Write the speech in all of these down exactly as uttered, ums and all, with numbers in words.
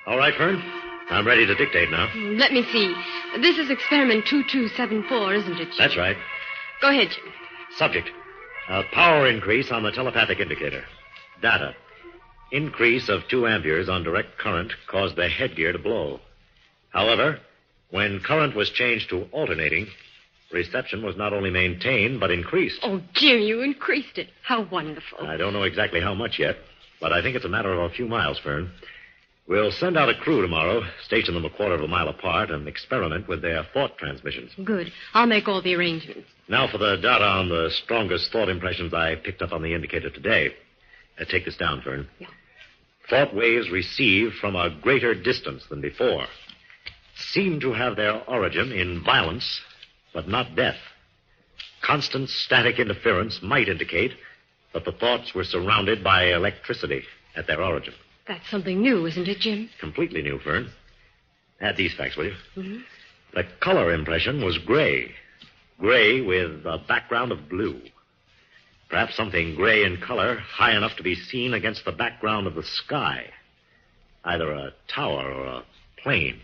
All right, Fern. I'm ready to dictate now. Let me see. This is experiment two two seven four, isn't it, Jim? That's right. Go ahead, Jim. Subject. A power increase on the telepathic indicator. Data. Increase of two amperes on direct current caused the headgear to blow. However, when current was changed to alternating, reception was not only maintained, but increased. Oh, Jim, you increased it. How wonderful. I don't know exactly how much yet, but I think it's a matter of a few miles, Fern. We'll send out a crew tomorrow, station them a quarter of a mile apart, and experiment with their thought transmissions. Good. I'll make all the arrangements. Now for the data on the strongest thought impressions I picked up on the indicator today. Uh, take this down, Fern. Yeah. Thought waves received from a greater distance than before seem to have their origin in violence, but not death. Constant static interference might indicate that the thoughts were surrounded by electricity at their origin. That's something new, isn't it, Jim? Completely new, Fern. Add these facts, will you? Mm-hmm. The color impression was gray. Gray with a background of blue. Perhaps something gray in color, high enough to be seen against the background of the sky. Either a tower or a plane.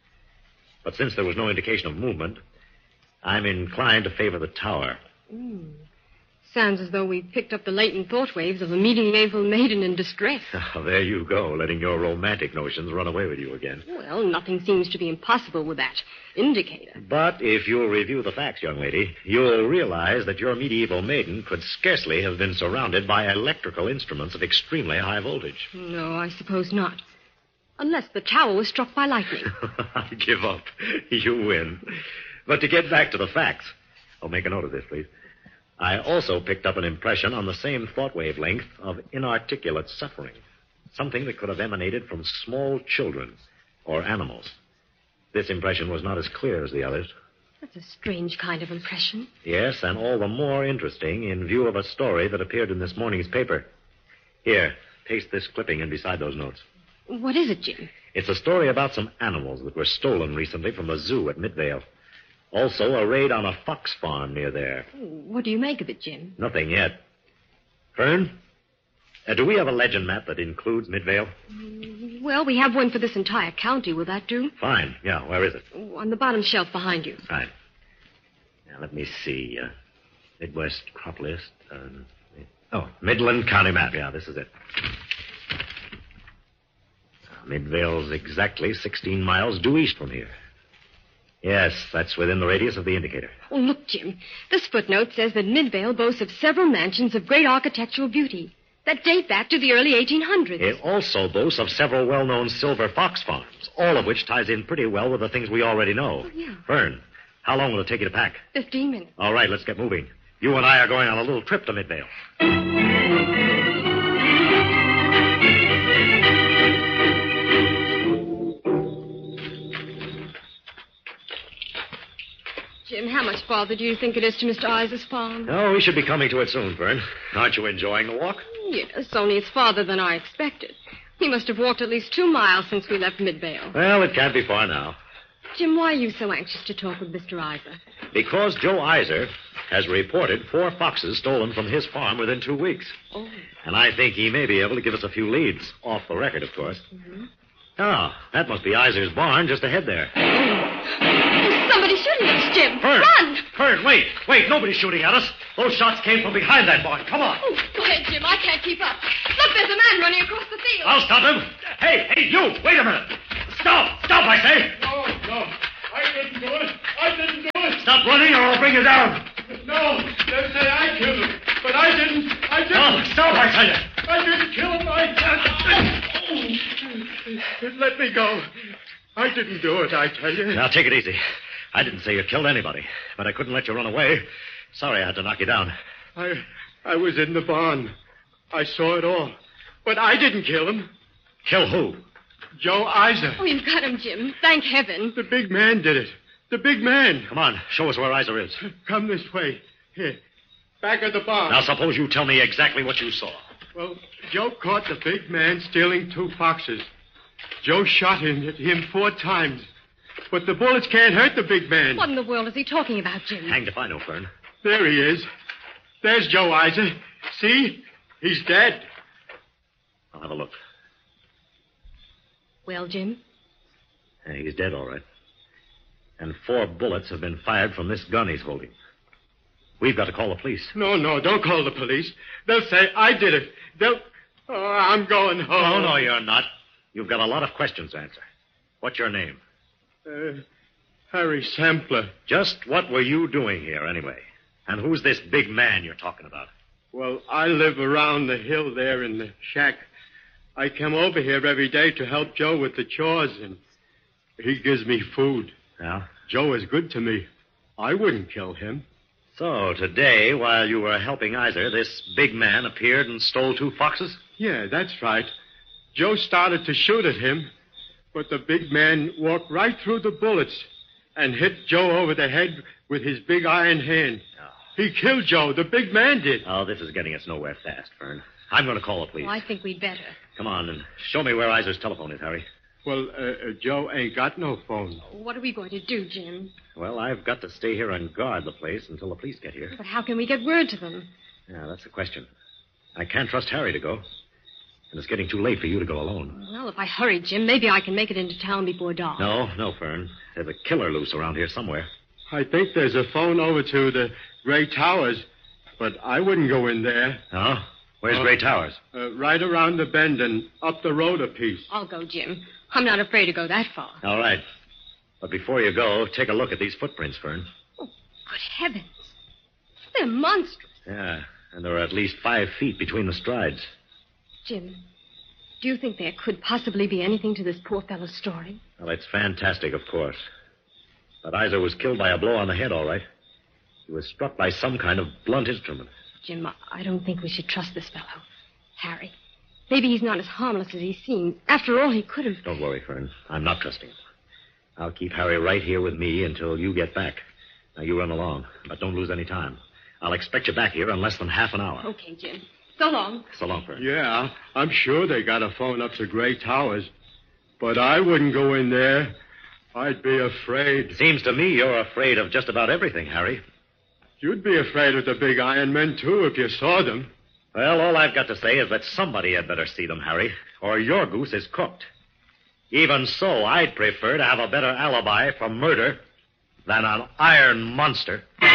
But since there was no indication of movement, I'm inclined to favor the tower. Mm. Sounds as though we picked up the latent thought waves of a medieval maiden in distress. Oh, there you go, letting your romantic notions run away with you again. Well, nothing seems to be impossible with that indicator. But if you'll review the facts, young lady, you'll realize that your medieval maiden could scarcely have been surrounded by electrical instruments of extremely high voltage. No, I suppose not. Unless the tower was struck by lightning. I give up. You win. But to get back to the facts, I'll make a note of this, please. I also picked up an impression on the same thought wavelength of inarticulate suffering. Something that could have emanated from small children or animals. This impression was not as clear as the others. That's a strange kind of impression. Yes, and all the more interesting in view of a story that appeared in this morning's paper. Here, paste this clipping in beside those notes. What is it, Jim? It's a story about some animals that were stolen recently from the zoo at Midvale. Also, a raid on a fox farm near there. What do you make of it, Jim? Nothing yet. Fern, uh, do we have a legend map that includes Midvale? Well, we have one for this entire county. Will that do? Fine. Yeah, where is it? On the bottom shelf behind you. Right. Now, let me see. Uh, Midwest crop list. Uh, oh, Midland County map. Yeah, this is it. Midvale's exactly sixteen miles due east from here. Yes, that's within the radius of the indicator. Oh, look, Jim. This footnote says that Midvale boasts of several mansions of great architectural beauty that date back to the early eighteen hundreds. It also boasts of several well-known silver fox farms, all of which ties in pretty well with the things we already know. Oh, yeah. Fern, how long will it take you to pack? Fifteen minutes. All right, let's get moving. You and I are going on a little trip to Midvale. Jim, how much farther do you think it is to Mister Iser's farm? Oh, we should be coming to it soon, Fern. Aren't you enjoying the walk? Yes, only it's farther than I expected. He must have walked at least two miles since we left Midvale. Well, it can't be far now. Jim, why are you so anxious to talk with Mister Iser? Because Joe Iser has reported four foxes stolen from his farm within two weeks. Oh. And I think he may be able to give us a few leads. Off the record, of course. Mm-hmm. Ah, that must be Iser's barn just ahead there. Oh, somebody's shooting at us, Jim. Fern! Run! Fern, wait! Wait, nobody's shooting at us. Those shots came from behind that barn. Come on. Oh, go ahead, Jim. I can't keep up. Look, there's a man running across the field. I'll stop him. Hey, hey, you! Wait a minute. Stop! Stop, I say! No, no. I didn't do it. I didn't do it. Stop running or I'll bring you down. No, they say I killed him. But I didn't. I didn't. No, stop, I tell you. I didn't kill him. I... Let me go. I didn't do it, I tell you. Now, take it easy. I didn't say you killed anybody, but I couldn't let you run away. Sorry I had to knock you down. I I was in the barn. I saw it all. But I didn't kill him. Kill who? Joe Iser. Oh, you've got him, Jim. Thank heaven. The big man did it. The big man. Come on, show us where Iser is. Come this way. Here. Back of the barn. Now, suppose you tell me exactly what you saw. Well, Joe caught the big man stealing two foxes. Joe shot him at him four times. But the bullets can't hurt the big man. What in the world is he talking about, Jim? Hanged if I know, Fern. There he is. There's Joe Iser. See? He's dead. I'll have a look. Well, Jim? Yeah, he's dead, all right. And four bullets have been fired from this gun he's holding. We've got to call the police. No, no, don't call the police. They'll say I did it. They'll... Oh, I'm going home. No, no, you're not. You've got a lot of questions to answer. What's your name? Uh, Harry Sampler. Just what were you doing here, anyway? And who's this big man you're talking about? Well, I live around the hill there in the shack. I come over here every day to help Joe with the chores, and he gives me food. Yeah? Joe is good to me. I wouldn't kill him. So, today, while you were helping Iser, this big man appeared and stole two foxes? Yeah, that's right. Joe started to shoot at him, but the big man walked right through the bullets and hit Joe over the head with his big iron hand. Oh. He killed Joe. The big man did. Oh, this is getting us nowhere fast, Fern. I'm going to call the police. Well, I think we'd better. Come on and show me where Iser's telephone is, Harry. Well, uh, uh, Joe ain't got no phone. What are we going to do, Jim? Well, I've got to stay here and guard the place until the police get here. But how can we get word to them? Yeah, that's the question. I can't trust Harry to go. And it's getting too late for you to go alone. Well, if I hurry, Jim, maybe I can make it into town before dark. No, no, Fern. There's a killer loose around here somewhere. I think there's a phone over to the Gray Towers, but I wouldn't go in there. Oh? Where's Uh, Gray Towers? Uh, right around the bend and up the road a piece. I'll go, Jim. I'm not afraid to go that far. All right. But before you go, take a look at these footprints, Fern. Oh, good heavens. They're monstrous. Yeah, and there are at least five feet between the strides. Jim, do you think there could possibly be anything to this poor fellow's story? Well, it's fantastic, of course. But Iser was killed by a blow on the head, all right. He was struck by some kind of blunt instrument. Jim, I- I don't think we should trust this fellow. Harry, maybe he's not as harmless as he seems. After all, he could have... Don't worry, Fern. I'm not trusting him. I'll keep Harry right here with me until you get back. Now, you run along, but don't lose any time. I'll expect you back here in less than half an hour. Okay, Jim. So long. So long, Fern. Yeah, I'm sure they got a phone up to Gray Towers. But I wouldn't go in there. I'd be afraid. Seems to me you're afraid of just about everything, Harry. You'd be afraid of the big iron men, too, if you saw them. Well, all I've got to say is that somebody had better see them, Harry, or your goose is cooked. Even so, I'd prefer to have a better alibi for murder than an iron monster.